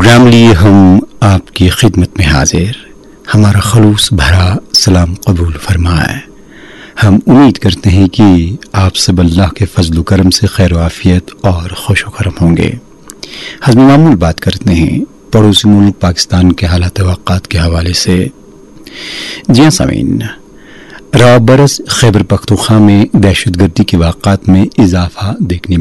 Programme लिए हम आपकी खिदमत में हाजिर। हमारा खलूस भरा सलाम कबूल फरमाए। हम उम्मीद करते हैं कि आप सब अल्लाह के फजल करम से खैर आफियत और खुश करम होंगे। हज़म मामूल बात करते हैं पड़ोसी मुल्क पाकिस्तान के हालात वक़ात के हवाले से। जी हाँ सामीन, रवा बरस खैबर पख्तूनख्वा में दहशतगर्दी के वाक़ात में इजाफा देखने